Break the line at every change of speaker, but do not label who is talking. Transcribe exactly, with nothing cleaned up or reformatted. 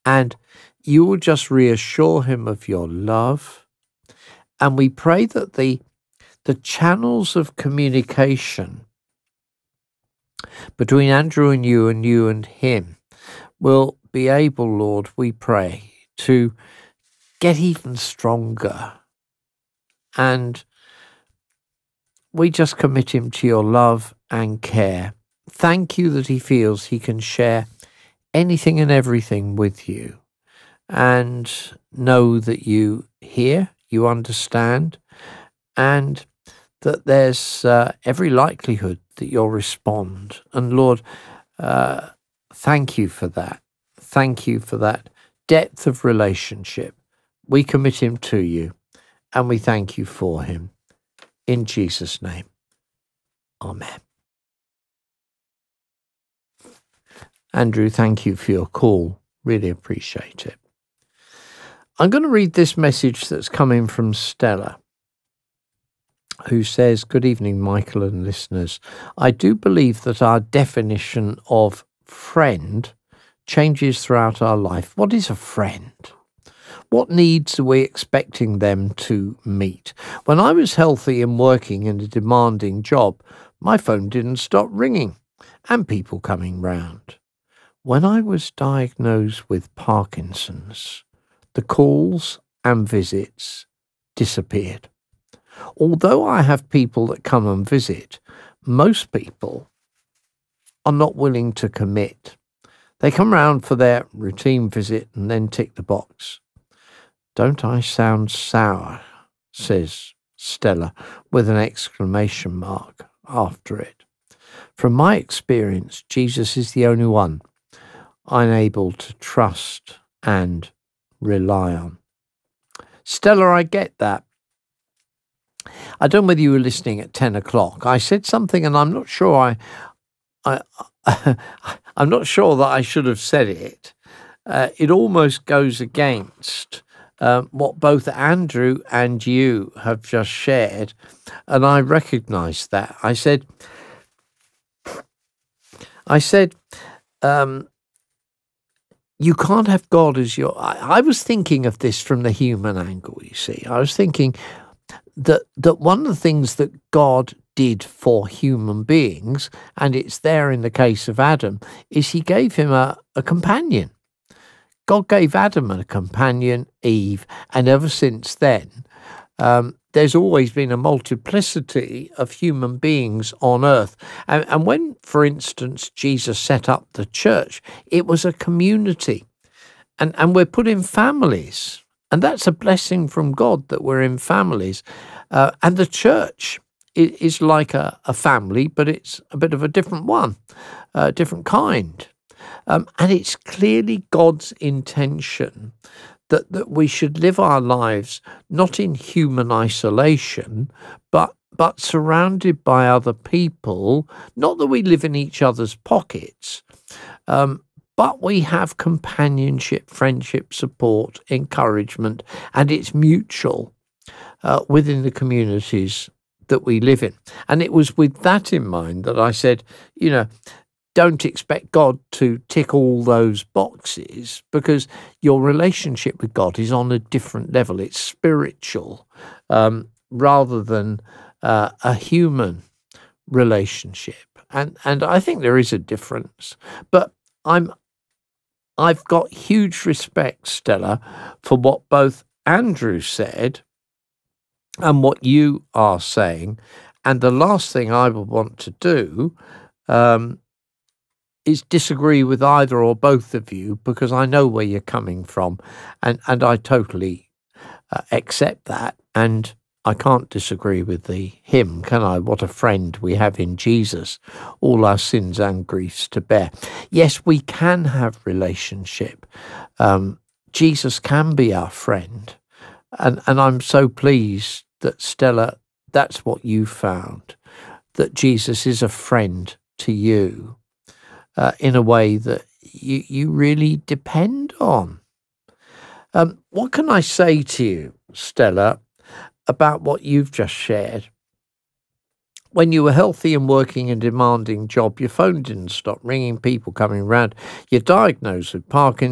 and you will just reassure him of your love. And we pray that the the channels of communication between Andrew and you and you and him will be able, Lord, we pray, to get even stronger. And we just commit him to your love and care. Thank you that he feels he can share anything and everything with you, and know that you hear, you understand, and that there's uh, every likelihood that you'll respond. And Lord, uh, thank you for that. Thank you for that depth of relationship. We commit him to you, and we thank you for him. In Jesus' name, amen. Andrew, thank you for your call. Really appreciate it. I'm going to read this message that's coming from Stella, who says, "Good evening, Michael and listeners. I do believe that our definition of friend changes throughout our life. What is a friend? What needs are we expecting them to meet? When I was healthy and working in a demanding job, my phone didn't stop ringing and people coming round. When I was diagnosed with Parkinson's, the calls and visits disappeared. Although I have people that come and visit, most people are not willing to commit. They come round for their routine visit and then tick the box. Don't I sound sour?" says Stella with an exclamation mark after it. "From my experience, Jesus is the only one I'm able to trust and rely on." Stella, I get that. I don't know whether you were listening at ten o'clock. I said something, and I'm not sure I, I, I'm not sure that I should have said it. Uh, it almost goes against um, what both Andrew and you have just shared, and I recognise that. I said, I said, um, you can't have God as your. I, I was thinking of this from the human angle. You see, I was thinking that that one of the things that God did for human beings, and it's there in the case of Adam, is he gave him a, a companion. God gave Adam a companion, Eve, and ever since then, um, there's always been a multiplicity of human beings on earth. And, and when, for instance, Jesus set up the church, it was a community, and, and we're put in families. And that's a blessing from God that we're in families. Uh, and the church is, is like a, a family, but it's a bit of a different one, a different kind. Um, and it's clearly God's intention that, that we should live our lives not in human isolation, but but surrounded by other people. Not that we live in each other's pockets, um, but we have companionship, friendship, support, encouragement, and it's mutual uh, within the communities that we live in. And it was with that in mind that I said, you know, don't expect God to tick all those boxes, because your relationship with God is on a different level. It's spiritual um, rather than uh, a human relationship. And, and I think there is a difference. But I'm I've got huge respect, Stella, for what both Andrew said and what you are saying. And the last thing I would want to do um, is disagree with either or both of you, because I know where you're coming from, and, and I totally uh, accept that. And I can't disagree with the hymn, can I? What a friend we have in Jesus, all our sins and griefs to bear. Yes, we can have relationship. Um, Jesus can be our friend. And, and I'm so pleased that, Stella, that's what you found, that Jesus is a friend to you uh, in a way that you, you really depend on. Um, what can I say to you, Stella, about what you've just shared? When you were healthy and working a demanding job, your phone didn't stop ringing, people coming round. You're diagnosed with Parkinson's.